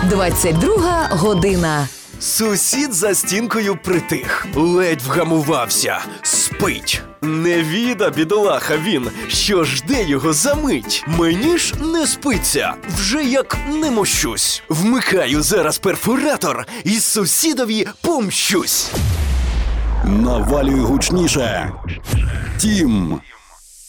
22 година. Сусід за стінкою притих, ледь вгамувався, спить. Невіда, бідолаха він, що жде його за мить. Мені ж не спиться, вже як не мощусь. Вмикаю зараз перфоратор і сусідові помщусь. Навалюй гучніше. Тім.